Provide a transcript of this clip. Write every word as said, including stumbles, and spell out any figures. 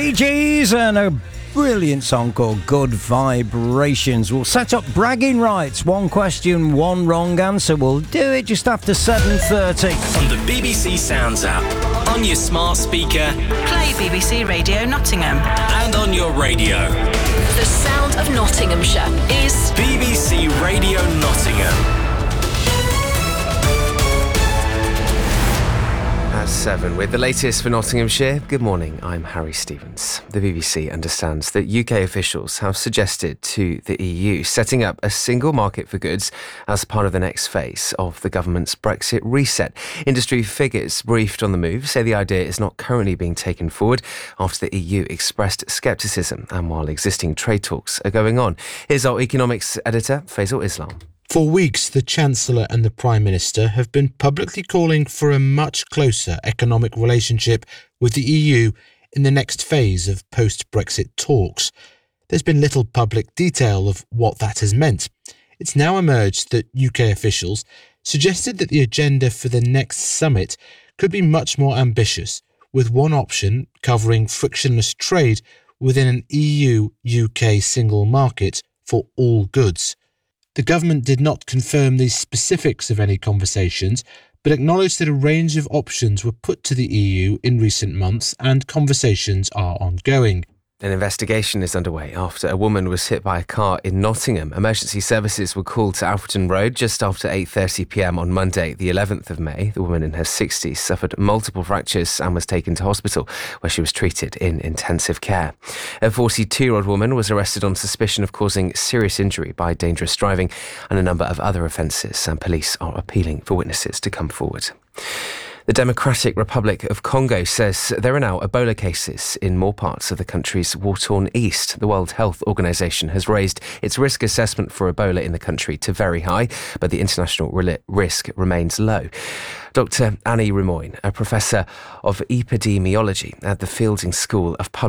Bee Gees and a brilliant song called Good Vibrations. We'll set up bragging rights. One question, one wrong answer. We'll do it just after seven thirty. On the B B C Sounds app, on your smart speaker, play B B C Radio Nottingham, and on your radio. The sound of Nottinghamshire is B B C Radio Nottingham. At seven, with the latest for Nottinghamshire. Good morning, I'm Harry Stevens. The B B C understands that U K officials have suggested to the E U setting up a single market for goods as part of the next phase of the government's Brexit reset. Industry figures briefed on the move say the idea is not currently being taken forward after the E U expressed scepticism and while existing trade talks are going on. Here's our economics editor, Faisal Islam. For weeks, the Chancellor and the Prime Minister have been publicly calling for a much closer economic relationship with the E U in the next phase of post-Brexit talks. There's been little public detail of what that has meant. It's now emerged that U K officials suggested that the agenda for the next summit could be much more ambitious, with one option covering frictionless trade within an E U-U K single market for all goods. The government did not confirm the specifics of any conversations, but acknowledged that a range of options were put to the E U in recent months and conversations are ongoing. An investigation is underway after a woman was hit by a car in Nottingham. Emergency services were called to Alfreton Road just after eight thirty p m on Monday, the eleventh of May. The woman in her sixties suffered multiple fractures and was taken to hospital, where she was treated in intensive care. A forty-two-year-old woman was arrested on suspicion of causing serious injury by dangerous driving and a number of other offences, and police are appealing for witnesses to come forward. The Democratic Republic of Congo says there are now Ebola cases in more parts of the country's war-torn east. The World Health Organization has raised its risk assessment for Ebola in the country to very high, but the international risk remains low. Doctor Annie Remoyne, a professor of epidemiology at the Fielding School of Public